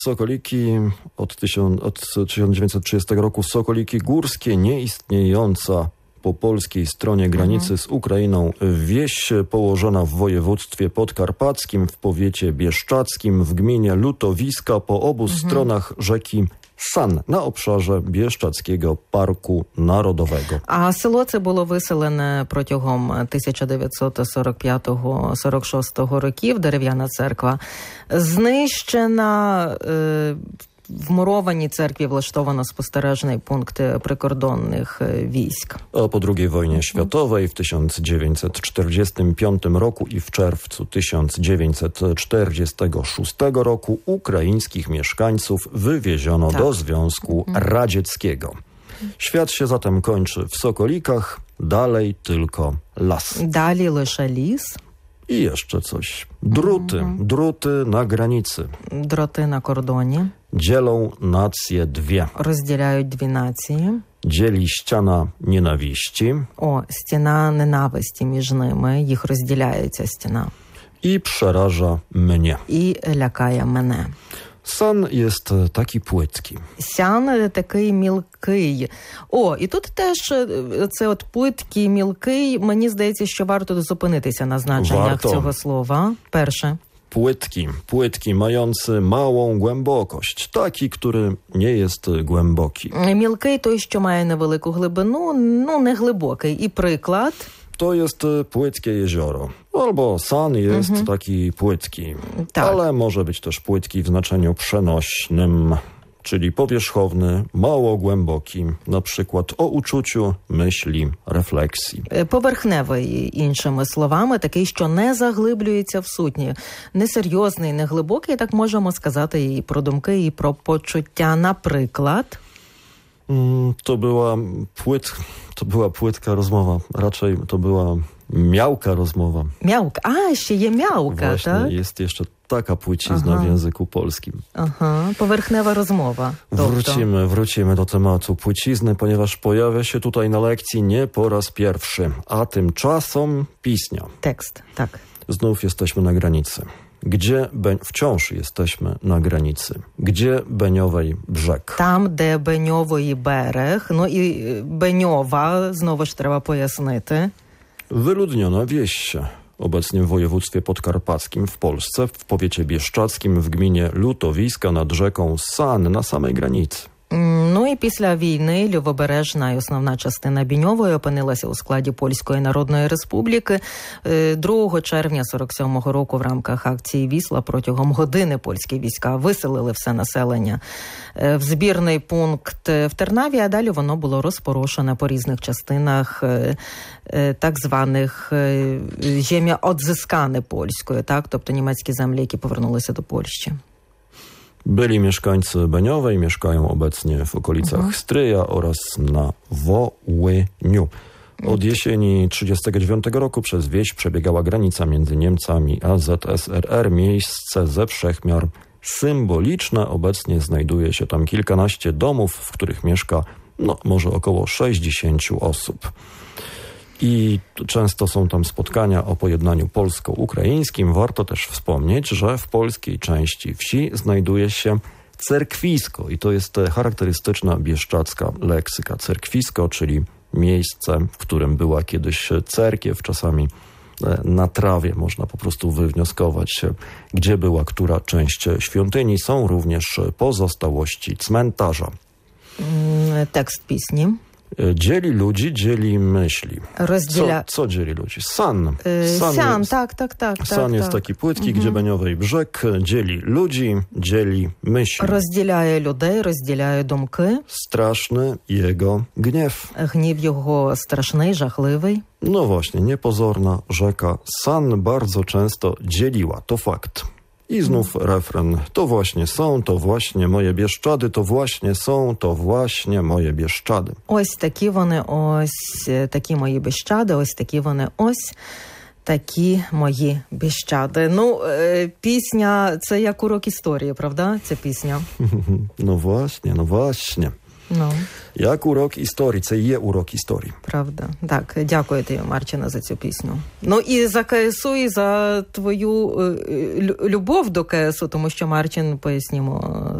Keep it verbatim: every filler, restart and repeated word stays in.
Sokoliki od, tysiąc, od tysiąc dziewięćset trzydziestego roku, Sokoliki górskie, nieistniejąca po polskiej stronie granicy z Ukrainą wieś położona w województwie podkarpackim, w powiecie bieszczackim, w gminie Lutowiska po obu mhm. stronach rzeki San на обшарze Bieszczackiego Parku Narodowego. А село це було виселене протягом тисяча дев'ятсот сорок п'ятого - сорок шостого років, дерев'яна церква знищена. Е, В мурованій церкві влаштовано спостережний пункт прикордонних wojsk. A po drugiej wojnie światowej w tysiąc dziewięćset czterdziestym piątym roku i w czerwcu tysiąc dziewięćset czterdziestego szóstego roku ukraińskich mieszkańców wywieziono tak. do Związku mhm. Radzieckiego. Świat się zatem kończy w Sokolikach, dalej tylko las. Dalej лише ліс. I jeszcze coś. Druty, mhm. druty na granicy. Дроти на кордоні. Dzielą nacje dwie. Розділяють дві нації. Dzieli ściana nienawiści. О, стіна ненависті між ними. Їх розділяє ця стіна. I przeraża mnie. І лякає мене. San jest taki płytki. Сян такий мілкий. О, і тут теж це от пłytki, мілкий. Мені здається, що варто зупинитися на значеннях Warto. цього слова. Перше. Płytki, płytki mający małą głębokość. Taki, który nie jest głęboki. Мілкий той, що має невелику глибину, ну не глибокий. І приклад. To jest płytkie jezioro. Albo San jest mhm. taki płytki. Tak. Ale może być też płytki w znaczeniu przenośnym, czyli powierzchowny, mało głęboki, na przykład o uczuciu, myśli, refleksji. Поверхневий, іншими словами, такий, що не заглиблюється в сутні. Несерйозний, не глибокий, так можемо сказати і про думки, і про почуття. Наприклад... To była płyt, to była płytka rozmowa. Raczej to była miałka rozmowa. Miałka. A, ще є м'явка, Właśnie, tak? jest jeszcze taka płycizna Aha. w języku polskim. Aha, powerchnewa rozmowa. Wrócimy, wrócimy do tematu płycizny, ponieważ pojawia się tutaj na lekcji nie po raz pierwszy. A tymczasem pisnia. Tekst, tak. Znów jesteśmy na granicy. Gdzie be... wciąż jesteśmy na granicy. Gdzie Beniowej brzeg? Там, де Беньової берег. Ну і Беньова, знову ж треба пояснити. Wyludniona wieś. Obecnie w województwie podkarpackim w Polsce, w powiecie bieszczackim, w gminie Lutowiska nad rzeką San na samej granicy. Ну і після війни лівобережна і основна частина Біньової опинилася у складі Польської Народної Республіки. другого червня сорок сьомого року в рамках акції «Вісла» протягом години польські війська виселили все населення в збірний пункт в Тернаві, а далі воно було розпорошене по різних частинах так званих «земля odzyskane» польською, так, тобто німецькі землі, які повернулися до Польщі. Byli mieszkańcy Beniowej, mieszkają obecnie w okolicach mhm. Stryja oraz na Wołyniu. Od jesieni tysiąc dziewięćset trzydziestego dziewiątego roku przez wieś przebiegała granica między Niemcami a Z S R R. Miejsce ze wszechmiar symboliczne. Obecnie znajduje się tam kilkanaście domów, w których mieszka no, może około sześćdziesięciu osób. I często są tam spotkania o pojednaniu polsko-ukraińskim. Warto też wspomnieć, że w polskiej części wsi znajduje się cerkwisko i to jest charakterystyczna bieszczacka leksyka. Cerkwisko, czyli miejsce, w którym była kiedyś cerkiew, czasami na trawie można po prostu wywnioskować, gdzie była która część świątyni. Są również pozostałości cmentarza. Tekst pісні. Dzieli ludzi, dzieli myśli. Rozdіля... Co, co dzieli ludzi? San. San, San jest, tak, tak, tak. San tak, jest tak. taki płytki, mhm. gdzie Beniowej brzeg dzieli ludzi, dzieli myśli. Розділяє людей, розділяє думки. Straszny jego gniew. Гнів його страшний, жахливий. No właśnie, niepozorna rzeka San bardzo często dzieliła, to fakt. I znów refren. To właśnie są, to właśnie moje Bieszczady, to właśnie są, to właśnie moje Bieszczady. Ось такі вони, ось такі мої Біщади, ось такі вони, ось такі мої Біщади. Ну, пісня, це як урок історії, правда, ця пісня? No właśnie, no właśnie. Ну. Як урок історії, це є урок історії. Правда. Так, дякую тобі, Марчина, за цю пісню. Ну і за КСУ, і за твою е, любов до КСУ, тому що, Марчин, пояснімо,